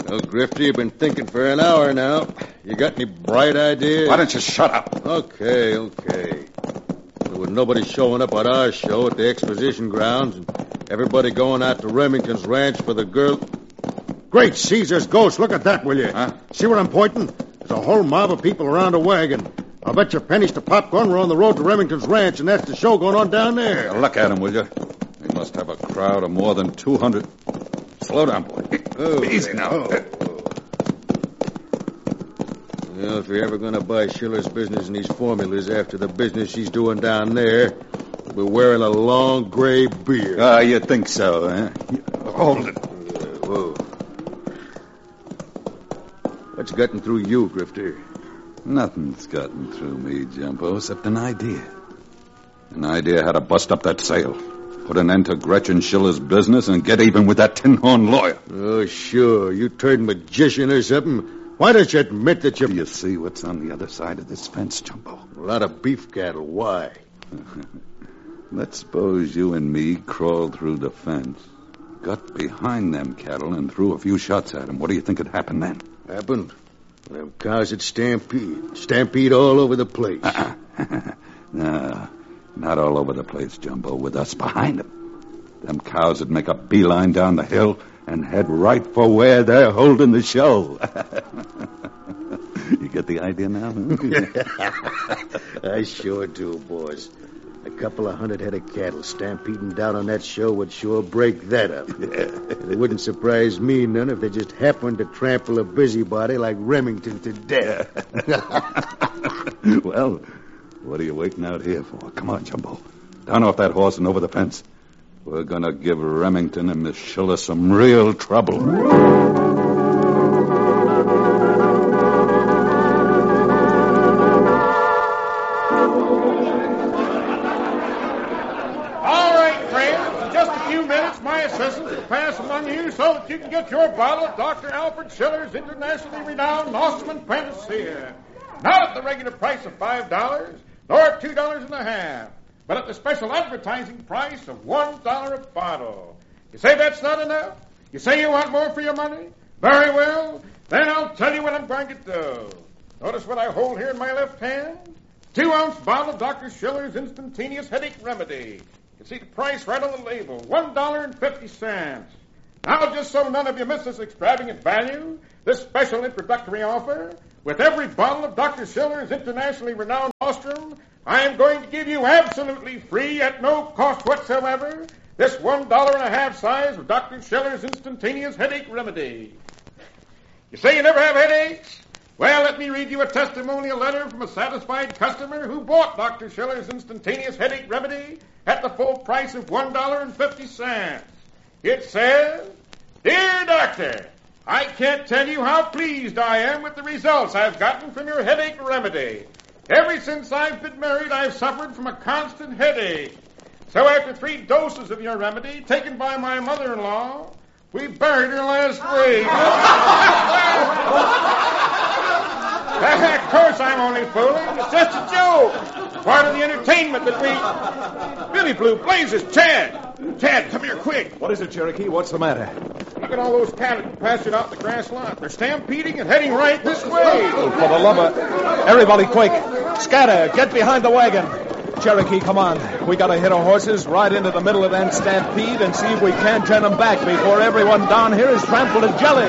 Well, Grifter, you've been thinking for an hour now. You got any bright ideas? Why don't you shut up? Okay. With nobody showing up at our show at the exposition grounds and everybody going out to Remington's ranch for the girl... Great Caesar's ghost, look at that, will you? Huh? See where I'm pointing? There's a whole mob of people around a wagon. I'll bet your pennies to popcorn we're on the road to Remington's ranch, and that's the show going on down there. Now look at him, will you? They must have a crowd of more than 200. Slow down, boy. Easy now. Well, if you're ever going to buy Schiller's business in these formulas after the business she's doing down there, we're wearing a long gray beard. You think so, huh? Hold it. Whoa. What's gotten through you, Grifter? Nothing's gotten through me, Jumbo, except an idea. An idea how to bust up that sale. Put an end to Gretchen Schiller's business and get even with that tin-horn lawyer. Oh, sure. You turned magician or something. Why don't you admit that you... You see what's on the other side of this fence, Jumbo? A lot of beef cattle. Why? Let's suppose you and me crawled through the fence, got behind them cattle, and threw a few shots at them. What do you think would happen then? Happened? Them cows would stampede. Stampede all over the place. No, not all over the place, Jumbo, with us behind them. Them cows would make a beeline down the hill and head right for where they're holding the show. You get the idea now? I sure do, boss. A couple of hundred head of cattle stampeding down on that show would sure break that up. It wouldn't surprise me none if they just happened to trample a busybody like Remington to death. Well, what are you waiting out here for? Come on, Jumbo. Down off that horse and over the fence. We're going to give Remington and Miss Schiller some real trouble. Pass among you so that you can get your bottle of Dr. Alfred Schiller's internationally renowned Nostrum Panacea. Not at the regular price of $5, nor at $2.50, but at the special advertising price of $1 a bottle. You say that's not enough? You say you want more for your money? Very well, then I'll tell you what I'm going to do. Notice what I hold here in my left hand? 2-ounce bottle of Dr. Schiller's instantaneous headache remedy. You can see the price right on the label, $1.50. Now, just so none of you miss this extravagant value, this special introductory offer, with every bottle of Dr. Schiller's internationally renowned Nostrum, I am going to give you absolutely free, at no cost whatsoever, this $1.50 size of Dr. Schiller's instantaneous headache remedy. You say you never have headaches? Well, let me read you a testimonial letter from a satisfied customer who bought Dr. Schiller's instantaneous headache remedy at the full price of $1.50. It says, "Dear Doctor, I can't tell you how pleased I am with the results I've gotten from your headache remedy. Ever since I've been married, I've suffered from a constant headache. So after 3 doses of your remedy, taken by my mother-in-law, we buried her last week." Of course I'm only fooling. It's just a joke. Part of the entertainment that we... Billy Blue Blazes, Chad, come here quick. What is it, Cherokee? What's the matter? Look at all those cattle pastured out in the grass lot. They're stampeding and heading right this way. Oh, for the love of... Everybody quick. Scatter. Get behind the wagon. Cherokee, come on. We gotta hit our horses right into the middle of that stampede and see if we can't turn them back before everyone down here is trampled to jelly.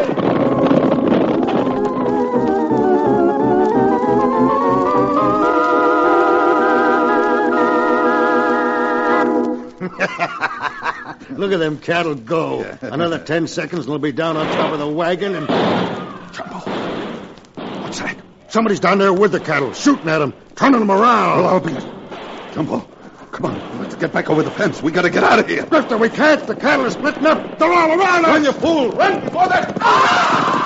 Look at them cattle go. Another 10 seconds and they'll be down on top of the wagon and... Jumbo. What's that? Somebody's down there with the cattle, shooting at them, turning them around. Well, I'll be... Jumbo, come on. Let's get back over the fence. We gotta get out of here. Grifter, we can't. The cattle are splitting up. They're all around us. Run, you fool. Run before that... Ah!